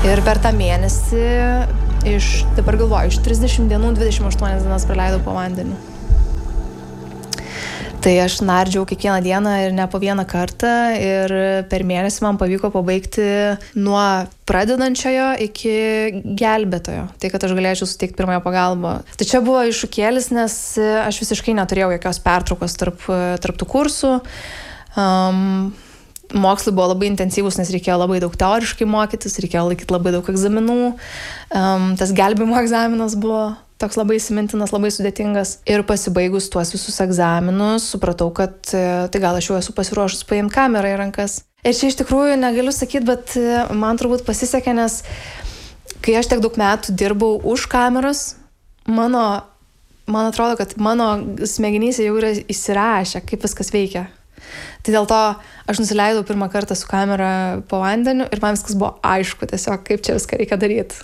Ir per tą mėnesį dabar galvoju, iš 30 dienų 28 dienas praleidau po vandeniu. Tai aš nardžiau kiekvieną dieną ir ne po vieną kartą ir per mėnesį man pavyko pabaigti nuo pradedančiojo iki gelbėtojo. Tai, kad aš galėčiau suteikti pirmąją pagalbą. Tai čia buvo iššūkėlis, nes aš visiškai neturėjau jokios pertraukos tarp tų kursų. Mokslai buvo labai intensyvus, nes reikėjo labai daug teoriškai mokytis, reikėjo laikyti labai daug egzaminų. Tas gelbėjimo egzaminas buvo toks labai įsimintinas, labai sudėtingas. Ir pasibaigus tuos visus egzaminus, supratau, kad tai gal aš jau esu pasiruošus paimti kamerą į rankas. Ir čia iš tikrųjų negaliu sakyti, bet man turbūt pasisekė, nes kai aš tiek daug metų dirbau už kameros, man atrodo, kad mano smegenyse jau yra įsirašę, kaip viskas veikia. Tai dėl to aš nusileidau pirmą kartą su kamera po vandeniu ir man viskas buvo aišku tiesiog, kaip čia viską reikia daryti.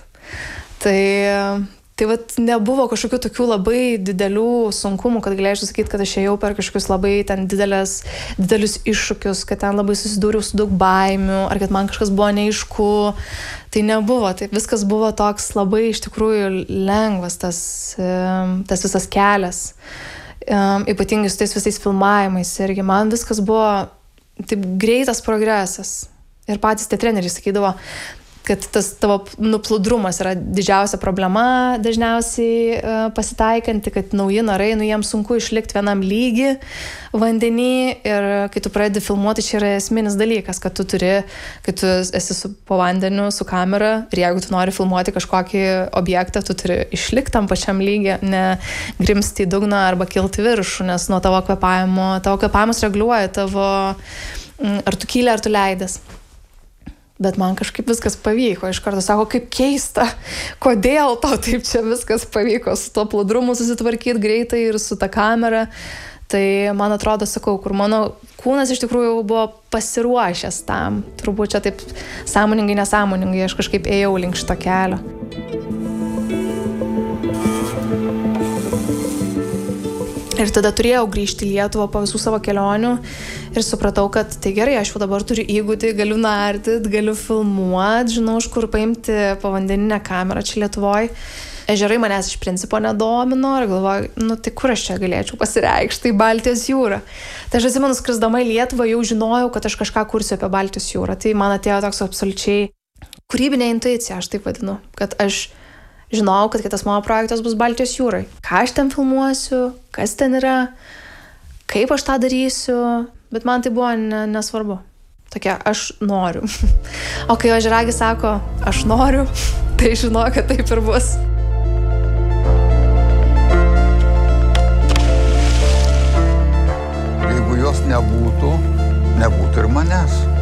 Tai vat nebuvo kažkokių tokių labai didelių sunkumų, kad galėčiau sakyti, kad aš ėjau per kažkokius labai ten didelius iššūkius, kad ten labai susidūriau su daug baimių, ar kad man kažkas buvo neaišku. Tai nebuvo, tai viskas buvo toks labai iš tikrųjų lengvas tas visas kelias. Ypatingai su tais visais filmavimais irgi man viskas buvo taip greitas progresas. Ir patys tie treneriai sakydavo, kad tas tavo nuplūdrumas yra didžiausia problema dažniausiai pasitaikanti, kad nauji narai, jiems sunku išlikti vienam lygi vandenį ir kai tu pradedi filmuoti, čia yra esminis dalykas, kad tu esi po vandeniu su kamera ir jeigu tu nori filmuoti kažkokį objektą, tu turi išlikti tam pačiam lygi, ne grimsti į dugną arba kilti viršų, nes nuo tavo kvėpavimas reguliuoja ar tu kyli, ar tu leidas. Bet man kažkaip viskas pavyko. Iš karto sako, kaip keista, kodėl tau taip čia viskas pavyko su tuo plūdrumu susitvarkyti greitai ir su ta kamera. Tai man atrodo, sakau, kur mano kūnas iš tikrųjų buvo pasiruošęs tam. Turbūt čia taip sąmoningai, nesąmoningai aš kažkaip ėjau link šito kelio. Ir tada turėjau grįžti į Lietuvą po visų savo kelionių ir supratau, kad tai gerai, aš jau dabar turiu įgūdį, galiu nardyt, galiu filmuoti, žinau, iš kur paimti povandeninę kamerą čia Lietuvoj. Ežerai manęs iš principo nedomino ir galvoju, tai kur aš čia galėčiau pasireikšti, tai Baltijos jūra. Tai aš atsimenu, skrisdama į Lietuvą jau žinojau, kad aš kažką kursiu apie Baltijos jūrą. Tai man atėjo toks absoliučiai kūrybinė intuicija, aš taip vadinu, kad aš žinau, kad kitas mano projektas bus Baltijos jūrai. Ką aš ten filmuosiu, kas ten yra, kaip aš tą darysiu, bet man tai buvo nesvarbu. Tokia, aš noriu. O kai ožiaragis sako, aš noriu, tai žinau, kad taip ir bus. Jeigu jos nebūtų ir manęs.